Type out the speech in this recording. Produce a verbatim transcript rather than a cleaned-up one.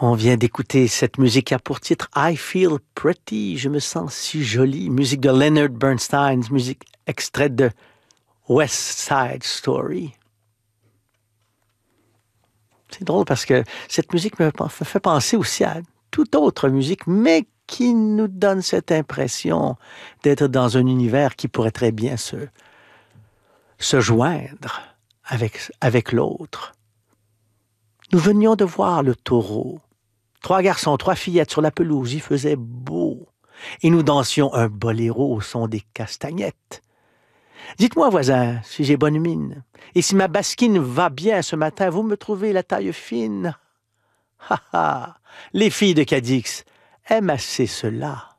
On vient d'écouter cette musique qui a pour titre I Feel Pretty, je me sens si jolie, musique de Leonard Bernstein, musique extraite de West Side Story. C'est drôle parce que cette musique me fait penser aussi à toute autre musique, mais qui nous donne cette impression d'être dans un univers qui pourrait très bien se, se joindre avec, avec l'autre. Nous venions de voir le taureau. Trois garçons, trois fillettes sur la pelouse, il faisait beau. Et nous dansions un boléro au son des castagnettes. Dites-moi, voisin, si j'ai bonne mine. Et si ma basquine va bien ce matin, vous me trouvez la taille fine. Ha ha, les filles de Cadix aiment assez cela.